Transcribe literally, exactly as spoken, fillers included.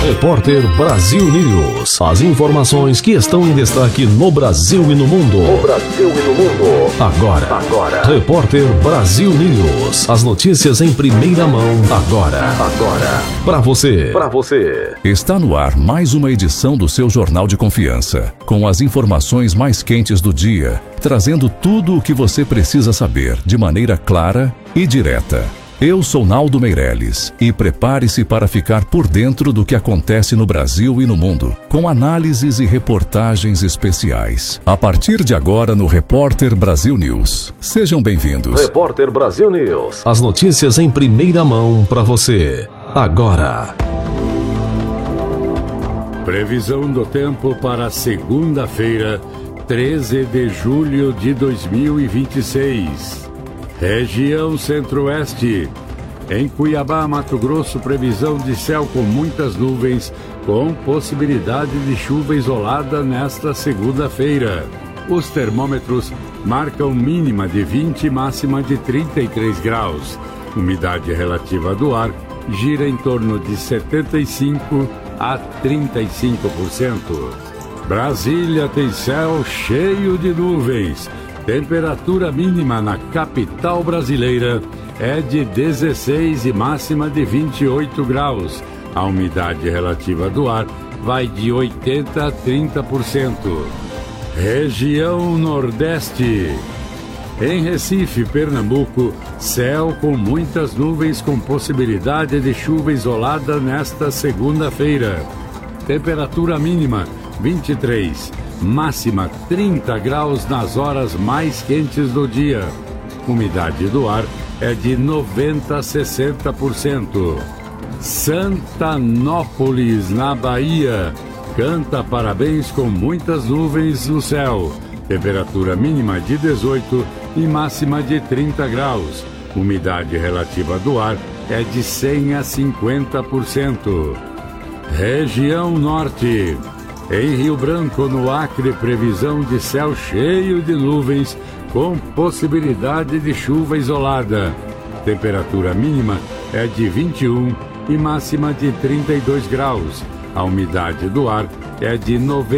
Repórter Brasil News. As informações que estão em destaque no Brasil e no mundo. No Brasil e no mundo. Agora. Agora. Repórter Brasil News. As notícias em primeira mão. Agora. Agora. Para você. Para você. Está no ar mais uma edição do seu Jornal de Confiança, com as informações mais quentes do dia, trazendo tudo o que você precisa saber de maneira clara e direta. Eu sou Naldo Meirelles e prepare-se para ficar por dentro do que acontece no Brasil e no mundo, com análises e reportagens especiais. A partir de agora no Repórter Brasil News. Sejam bem-vindos. Repórter Brasil News. As notícias em primeira mão para você. Agora. Previsão do tempo para segunda-feira, treze de julho de dois mil e vinte e seis. Região Centro-Oeste. Em Cuiabá, Mato Grosso, previsão de céu com muitas nuvens, com possibilidade de chuva isolada nesta segunda-feira. Os termômetros marcam mínima de vinte e máxima de trinta e três graus. Umidade relativa do ar gira em torno de setenta e cinco a trinta e cinco por cento. Brasília tem céu cheio de nuvens. Temperatura mínima na capital brasileira é de dezesseis e máxima de vinte e oito graus. A umidade relativa do ar vai de oitenta a trinta por cento. Região Nordeste. Em Recife, Pernambuco, céu com muitas nuvens com possibilidade de chuva isolada nesta segunda-feira. Temperatura mínima vinte e três, máxima trinta graus nas horas mais quentes do dia. Umidade do ar é de noventa a sessenta por cento. Santanópolis, na Bahia, canta parabéns com muitas nuvens no céu. Temperatura mínima de dezoito e máxima de trinta graus. Umidade relativa do ar é de cem a cinquenta por cento. Região Norte. Em Rio Branco, no Acre, previsão de céu cheio de nuvens com possibilidade de chuva isolada. Temperatura mínima é de vinte e um e máxima de trinta e dois graus. A umidade do ar é de noventa